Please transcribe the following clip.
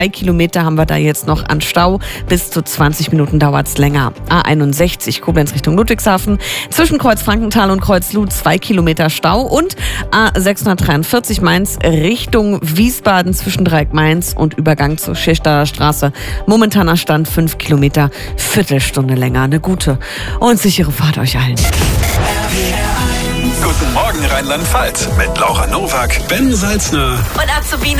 Kilometer haben wir da jetzt noch an Stau. Bis zu 20 Minuten dauert es länger. A61 Koblenz Richtung Ludwigshafen. Zwischen Kreuz Frankenthal und Kreuz Lud 2 Kilometer Stau. Und A643 Mainz Richtung Wiesbaden zwischen Dreieck Mainz und Übergang zur Schirstadter Straße. Momentaner Stand 5 Kilometer, Viertelstunde länger. Eine gute und sichere Fahrt euch allen. Guten Morgen Rheinland-Pfalz mit Laura Nowak, Ben Salzner und Azubine